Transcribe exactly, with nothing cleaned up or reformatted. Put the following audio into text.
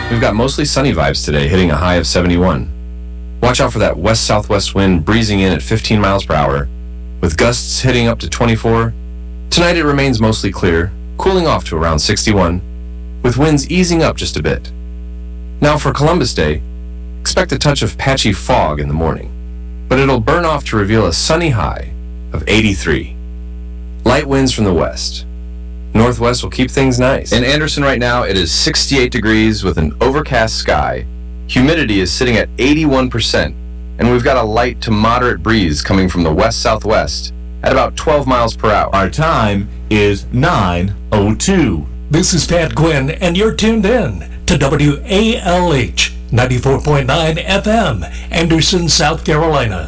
We've got mostly sunny vibes today, hitting a high of seventy-one. Watch out for that west-southwest wind breezing in at fifteen miles per hour, with gusts hitting up to twenty-four. Tonight it remains mostly clear, cooling off to around sixty-one, with winds easing up just a bit. Now for Columbus Day, expect a touch of patchy fog in the morning, but it'll burn off to reveal a sunny high of eighty-three. Light winds from the west. Northwest will keep things nice. In Anderson right now, it is sixty-eight degrees with an overcast sky. Humidity is sitting at eighty-one percent, and we've got a light to moderate breeze coming from the west-southwest at about twelve miles per hour. Our time is nine oh two. This is Pat Gwynn, and you're tuned in to W A L H ninety-four point nine F M, Anderson, South Carolina.